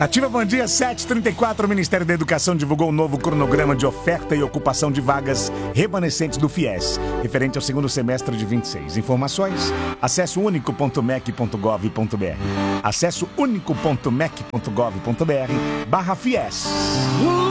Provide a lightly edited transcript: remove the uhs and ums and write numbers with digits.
Ativa Bom Dia 7h34, o Ministério da Educação divulgou um novo cronograma de oferta e ocupação de vagas remanescentes do FIES, referente ao segundo semestre de 26. Informações, acesse unico.mec.gov.br. Acesse unico.mec.gov.br/FIES.